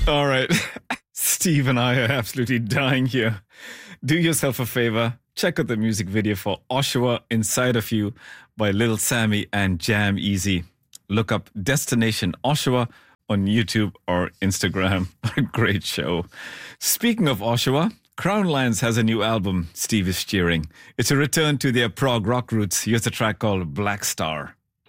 All right. Steve and I are absolutely dying here. Do yourself a favor. Check out the music video for Oshawa Inside of You by Lil Sammy and Jam Easy. Look up Destination Oshawa on YouTube or Instagram. A great show. Speaking of Oshawa, Crown Lions has a new album Steve is cheering. It's a return to their prog rock roots. Here's a track called Black Star.